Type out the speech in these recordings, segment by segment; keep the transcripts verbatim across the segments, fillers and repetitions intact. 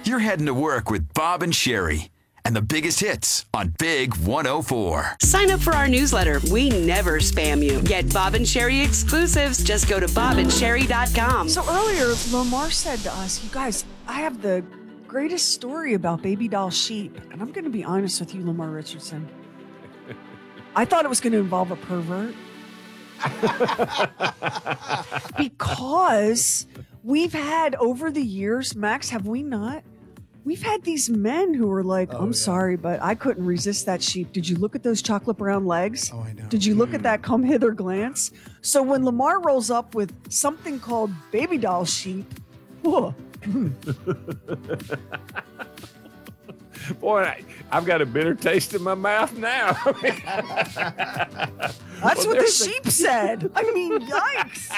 You're heading to work with Bob and Sherry and the biggest hits on Big one oh four. Sign up for our newsletter. We never spam you. Get Bob and Sherry exclusives. Just go to bob and sherry dot com. So earlier, Lamar said to us, you guys, I have the greatest story about baby doll sheep. And I'm going to be honest with you, Lamar Richardson. I thought it was going to involve a pervert. Because we've had over the years, Max, have we not? We've had these men who are like, oh, I'm yeah. sorry, but I couldn't resist that sheep. Did you look at those chocolate brown legs? Oh, I know. Did you look mm. at that come hither glance? So when Lamar rolls up with something called baby doll sheep, whoa. Boy, I, I've got a bitter taste in my mouth now. That's well, what the sheep a... said. I mean, yikes.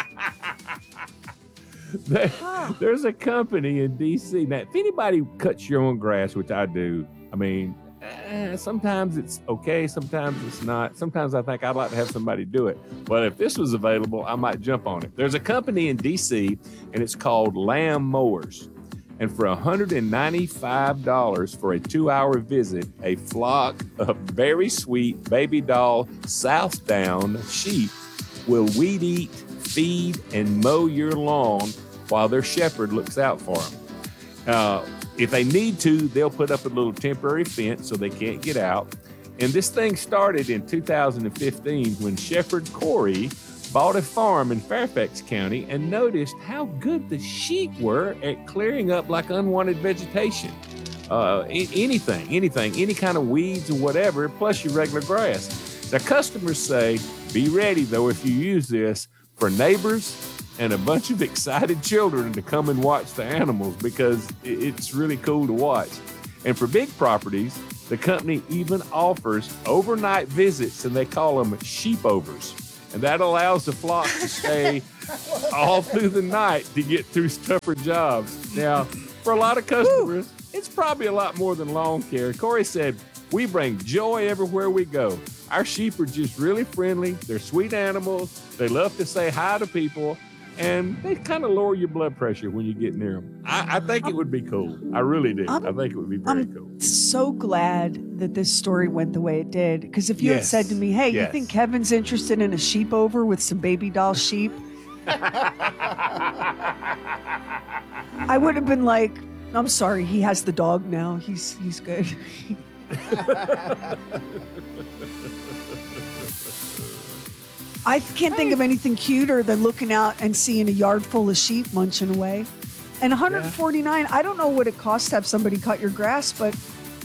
There, there's a company in D C Now, if anybody cuts your own grass, which I do, I mean, eh, sometimes it's okay, sometimes it's not. Sometimes I think I'd like to have somebody do it. But if this was available, I might jump on it. There's a company in D C, and it's called Lamb Mowers. And for one hundred ninety-five dollars for a two-hour visit, a flock of very sweet baby doll Southdown sheep will weed eat, feed, and mow your lawn while their shepherd looks out for them. Uh, if they need to, they'll put up a little temporary fence so they can't get out. And this thing started in two thousand fifteen when Shepherd Corey bought a farm in Fairfax County and noticed how good the sheep were at clearing up like unwanted vegetation. Uh, anything, anything, any kind of weeds or whatever, plus your regular grass. The customers say, be ready though if you use this for neighbors and a bunch of excited children to come and watch the animals because it's really cool to watch. And for big properties, the company even offers overnight visits, and they call them sheepovers. And that allows the flock to stay all through the night to get through tougher jobs. Now, for a lot of customers, it's probably a lot more than lawn care. Corey said, we bring joy everywhere we go. Our sheep are just really friendly. They're sweet animals. They love to say hi to people. And they kind of lower your blood pressure when you get near them. I, I think it would be cool. I really do. I'm, I think it would be very I'm cool. So glad that this story went the way it did. Because if you yes. had said to me, hey, yes. you think Kevin's interested in a sheep over with some baby doll sheep? I would have been like, I'm sorry, he has the dog now. He's he's good. I can't think of anything cuter than looking out and seeing a yard full of sheep munching away. And one hundred forty-nine dollars, yeah. I don't know what it costs to have somebody cut your grass, but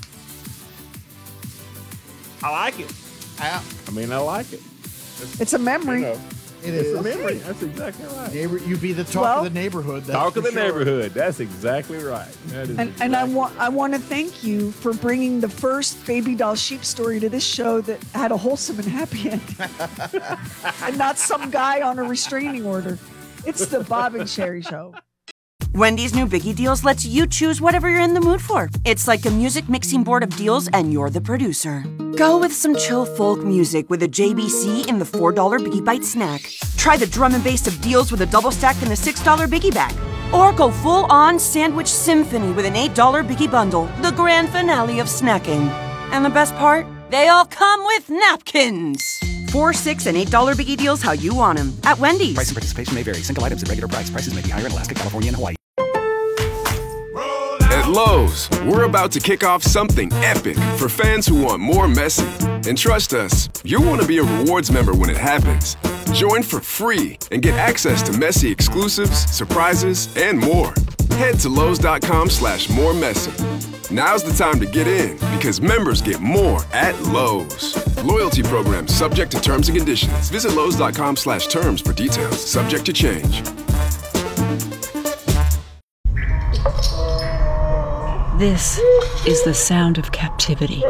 I like it. I, I mean, I like it. It's, it's a memory. You know, it it's is. a memory. That's exactly right. Neighbor, you be the talk well, of the neighborhood. That's talk of the sure. neighborhood. That's exactly right. That is and exactly and I want right. I want to thank you for bringing the first baby doll sheep story to this show that had a wholesome and happy ending, and not some guy on a restraining order. It's the Bob and Sherry Show. Wendy's new Biggie Deals lets you choose whatever you're in the mood for. It's like a music mixing board of deals, and you're the producer. Go with some chill folk music with a J B C in the four dollar Biggie Bite snack. Try the drum and bass of deals with a double stack in the six dollar Biggie Bag. Or go full-on sandwich symphony with an eight dollar Biggie Bundle, the grand finale of snacking. And the best part? They all come with napkins. Four, six, and eight dollar Biggie Deals how you want them at Wendy's. Price and participation may vary. Single items at regular price. Prices may be higher in Alaska, California, and Hawaii. At Lowe's, we're about to kick off something epic for fans who want more Messi. And trust us, you'll want to be a rewards member when it happens. Join for free and get access to Messi exclusives, surprises, and more. Head to Lowe's.com slash more Messi. Now's the time to get in because members get more at Lowe's. Loyalty program subject to terms and conditions. Visit Lowe's.com slash terms for details. Subject to change. This is the sound of captivity.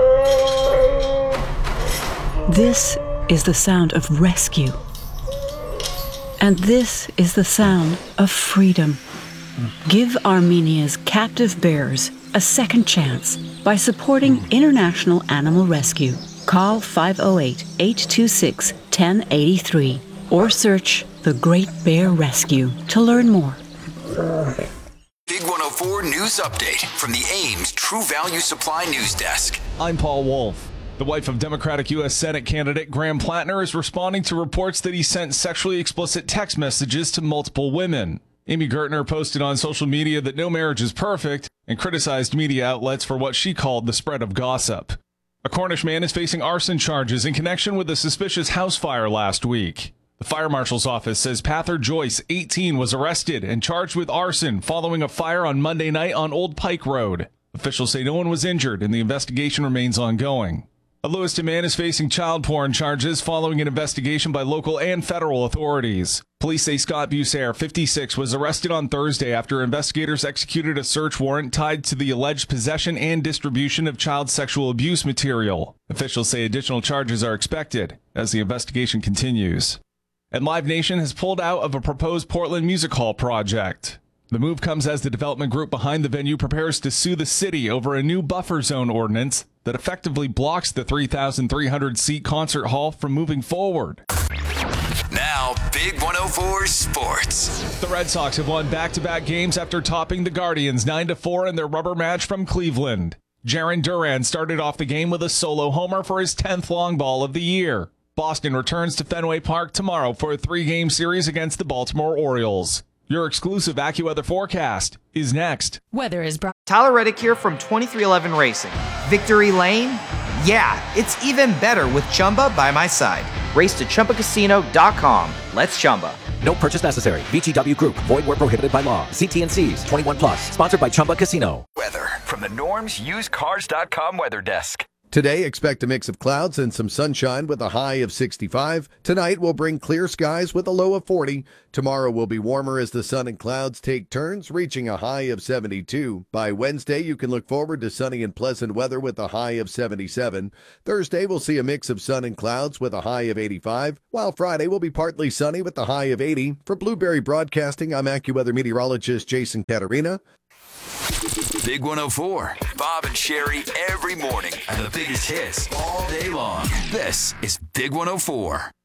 This is the sound of rescue. And this is the sound of freedom. Give Armenia's captive bears a second chance by supporting International Animal Rescue. Call five oh eight, eight two six, one oh eight three or search The Great Bear Rescue to learn more. Big one oh oh four News Update from the Ames True Value Supply News Desk. I'm Paul Wolf. The wife of Democratic U S Senate candidate Graham Plattner is responding to reports that he sent sexually explicit text messages to multiple women. Amy Gertner posted on social media that no marriage is perfect and criticized media outlets for what she called the spread of gossip. A Cornish man is facing arson charges in connection with a suspicious house fire last week. The fire marshal's office says Pather Joyce, eighteen, was arrested and charged with arson following a fire on Monday night on Old Pike Road. Officials say no one was injured and the investigation remains ongoing. A Lewiston man is facing child porn charges following an investigation by local and federal authorities. Police say Scott Busair, fifty-six, was arrested on Thursday after investigators executed a search warrant tied to the alleged possession and distribution of child sexual abuse material. Officials say additional charges are expected as the investigation continues. And Live Nation has pulled out of a proposed Portland Music Hall project. The move comes as the development group behind the venue prepares to sue the city over a new buffer zone ordinance that effectively blocks the three thousand three hundred seat concert hall from moving forward. Now, Big one oh four Sports. The Red Sox have won back-to-back games after topping the Guardians nine to four in their rubber match from Cleveland. Jarren Duran started off the game with a solo homer for his tenth long ball of the year. Boston returns to Fenway Park tomorrow for a three-game series against the Baltimore Orioles. Your exclusive AccuWeather forecast is next. Weather is brought. Tyler Reddick here from twenty-three eleven Racing. Victory Lane? Yeah, it's even better with Chumba by my side. Race to Chumba Casino dot com. Let's Chumba. No purchase necessary. V G W Group. Void where prohibited by law. See T and C's. twenty-one plus. Sponsored by Chumba Casino. Weather from the Norms Used Cars dot com weather desk. Today, expect a mix of clouds and some sunshine with a high of sixty-five. Tonight will bring clear skies with a low of forty. Tomorrow will be warmer as the sun and clouds take turns, reaching a high of seventy-two. By Wednesday, you can look forward to sunny and pleasant weather with a high of seventy-seven. Thursday, we'll see a mix of sun and clouds with a high of eighty-five, while Friday will be partly sunny with a high of eighty. For Blueberry Broadcasting, I'm AccuWeather meteorologist Jason Caterina. Big one oh four. Bob and Sherry every morning. And the biggest hits all day long. This is Big one oh four.